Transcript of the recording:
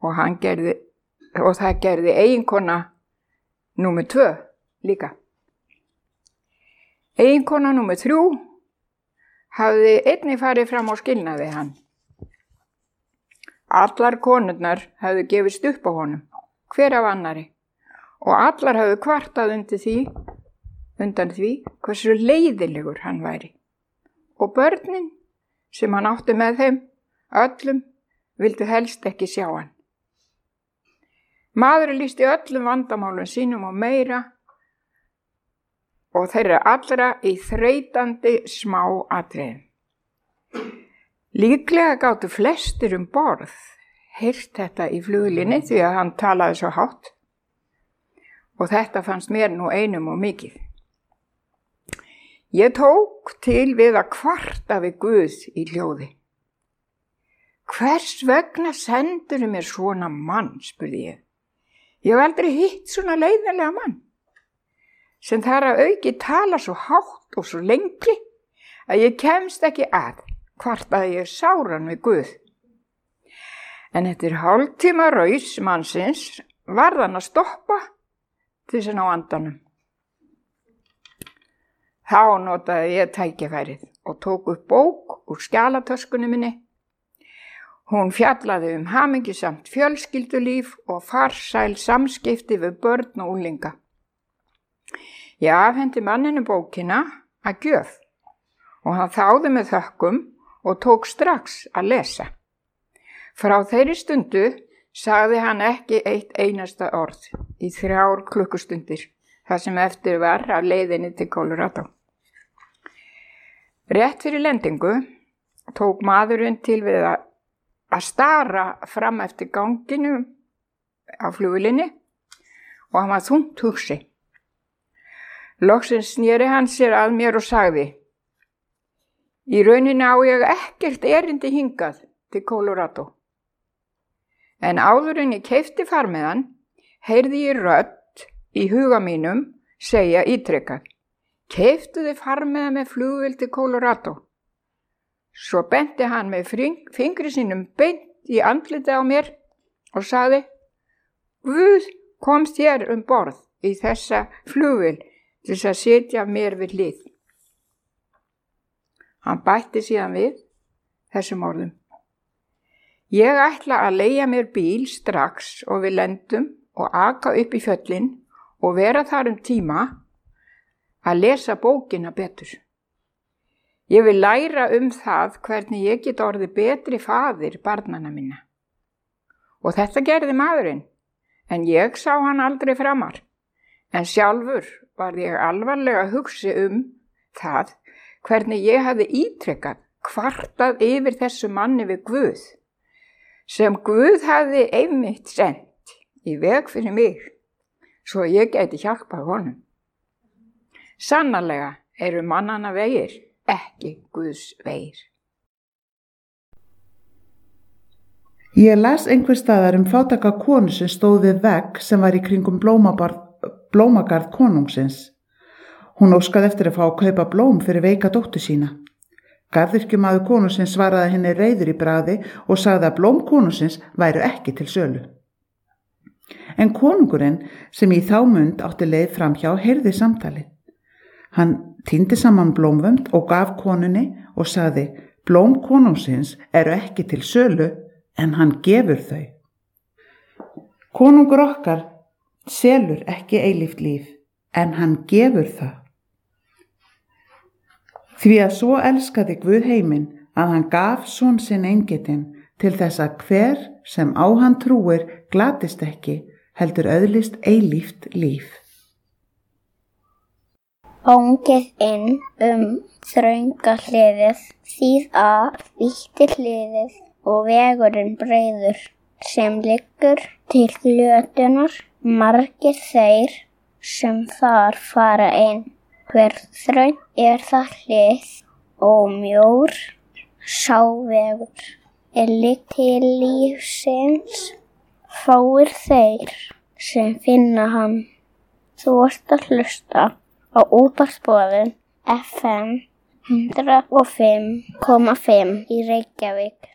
og það gerði eiginkona númer 2 líka. Eiginkona númer 3 hafði einnig farið fram á skilnaði hann. Allar konurnar hafði gefist upp á honum, hver af annari, og allar hafði kvartað undan því hversu leiðilegur hann væri. Og börnin sem hann átti með þeim, öllum, vildu helst ekki sjá hann. Maðurinn lýsti öllum vandamálum sínum og meira og þeirra allra í þreytandi smá atriðum. Líklega gátu flestir borð heyrt þetta í flugvélinni því að hann talaði svo hátt og þetta fannst mér nú einum og mikið. Ég tók til við að kvarta við Guð í hljóði. Hvers vegna sendurðu mér svona mann, spurði ég. Ég hef aldrei hitt svona leiðinlega mann, sem þar að auki tala svo hátt og svo lengi að ég kemst ekki að, kvartaði ég sáran við Guð. En eftir hálftíma raus mannsins varð hann að stoppa til þess að ná andanum. Þá notaði ég tækifærið og tók upp bók úr skjalatöskunni minni. Hún fjallaði hamingjusamt fjölskyldulíf og farsæl samskipti við börn og unglinga. Ég afhenti manninu bókina að gjöf og hann þáði með þökkum og tók strax að lesa. Frá þeirri stundu sagði hann ekki eitt einasta orð í 3 klukkustundir, það sem eftir var af leiðinni til Colorado. Rétt fyrir lendingu tók maðurinn til við að stara fram eftir ganginu á flugvélinni og hann var þungt hugsi. Loksins sneri hann sér að mér og sagði: Í rauninni á ég ekkert erindi hingað til Colorado. En áður en ég keypti farmiðann, heyrði ég rödd í huga mínum segja ítrekað: Keyptu þið farmiða með flugvél til Colorado? Svo benti hann með fingri sínum beint í andlitið á mér og sagði: Guð komst hér borð í þessa flugvél til þess að sitja mér við hlið. Hann bætti síðan við þessum orðum: Ég ætla að leigja mér bíl strax og við lendum og aka upp í fjöllin og vera þar tíma að lesa bókina betur. Ég vil læra það hvernig ég get orðið betri faðir barnanna minna. Og þetta gerði maðurinn, en ég sá hann aldrei framar. En sjálfur var ég alvarlega að hugsa það hvernig ég hafði ítrekað kvartað yfir þessu manni við Guð, sem Guð hafði einmitt sent í veg fyrir mig, svo ég gæti hjálpað honum. Sannarlega eru mannanna vegir ekki Guðs vegir. Ég las einhvers staðar fátæka konu sem stóð við vegg sem var í kringum blómagarð konungsins. Hún óskaði eftir að fá að kaupa blóm fyrir veika dóttur sína. Garðyrkjumaður konungsins svaraði henni reiður í bragði og sagði að blóm konungsins væru ekki til sölu. En konungurinn, sem í þá mund átti leið framhjá, heyrði samtalið. Hann tíndi saman blómvönd og gaf konunni og sagði: Blóm konungsins eru ekki til sölu, en hann gefur þau. Konungur okkar selur ekki eilíft líf, en hann gefur það. Því að svo elskaði Guð heiminn að hann gaf son sinn eingetinn til þess að hver sem á hann trúir glatist ekki, heldur öðlist eilíft líf. Óngið inn þrönga hliðið, þýð að vítti hliðið og vegurinn breiður sem liggur til flötunar, margir þeir sem þar fara inn. Hver þröng það hlið og mjór sá vegur liggur til lífsins, fáir þeir sem finna hann. Þú ert að hlusta á útvarpsboðun FM 105,5 í Reykjavík.